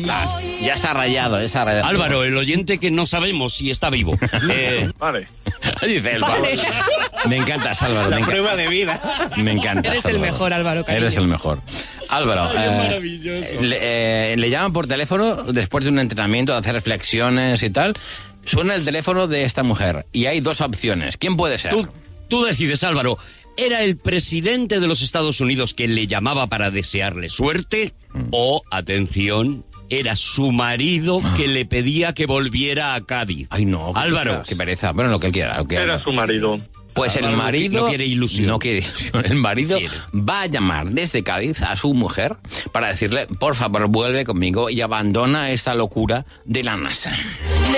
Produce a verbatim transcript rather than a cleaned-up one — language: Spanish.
está. Ya está rayado, ya está rayado. Álvaro, el oyente que no sabemos si está vivo. Eh, Vale. Dice el vale. Me encantas, Álvaro. La me prueba de vida. Me encanta. Eres el mejor, Álvaro, cariño. Eres el mejor. Álvaro, Ay, es eh, maravilloso. le, eh, le llaman por teléfono después de un entrenamiento, de hacer reflexiones y tal. Suena el teléfono de esta mujer y hay dos opciones. ¿Quién puede ser? tú, tú decides, Álvaro. ¿Era el presidente de los Estados Unidos que le llamaba para desearle suerte? Mm. O, atención, era su marido que le pedía que volviera a Cádiz. Ay, no. qué Álvaro. pereza, Qué pereza. Bueno, lo que él quiera. Lo que Era haga. su marido. Pues el Álvaro no marido... no quiere ilusión. No quiere ilusión. El marido Quiere. va a llamar desde Cádiz a su mujer para decirle, por favor, vuelve conmigo y abandona esta locura de la NASA.